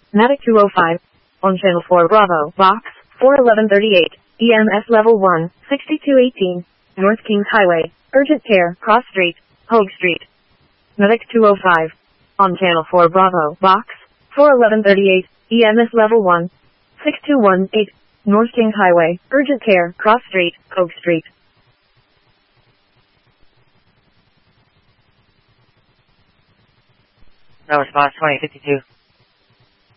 Medic 205. On channel 4 Bravo, box 41138, EMS level 1, 6218, North Kings Highway, urgent care, Cross Street, Hogue Street. Medic 205. On channel 4 Bravo, box 41138, EMS level 1, 6218, North Kings Highway, urgent care, Cross Street, Hogue Street. No response, 2052.